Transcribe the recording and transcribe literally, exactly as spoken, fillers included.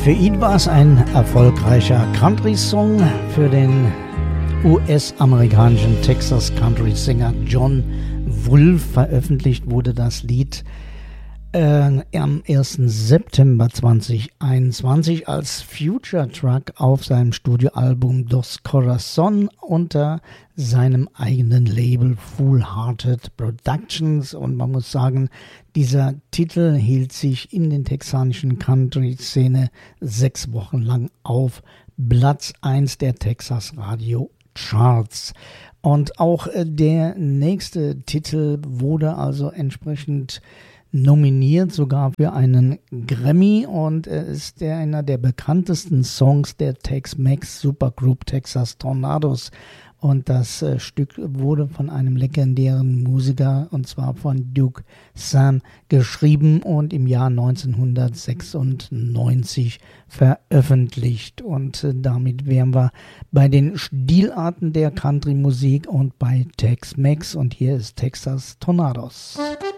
Für ihn war es ein erfolgreicher Country-Song, für den U S-amerikanischen Texas-Country-Sänger John Wolfe. Veröffentlicht wurde das Lied äh, am ersten September zweitausendeinundzwanzig als Future-Track auf seinem Studioalbum Dos Corazon unter seinem eigenen Label Full Hearted Productions. Und man muss sagen, dieser Titel hielt sich in den texanischen Country-Szene sechs Wochen lang auf Platz eins der Texas Radio Charts. Und auch der nächste Titel wurde also entsprechend nominiert, sogar für einen Grammy, und er ist der, einer der bekanntesten Songs der Tex-Mex Supergroup Texas Tornadoes. Und das äh, Stück wurde von einem legendären Musiker, und zwar von Duke Sam, geschrieben und im Jahr neunzehnhundertsechsundneunzig veröffentlicht. Und äh, damit wären wir bei den Stilarten der Country-Musik und bei Tex-Mex. Und hier ist Texas Tornadoes.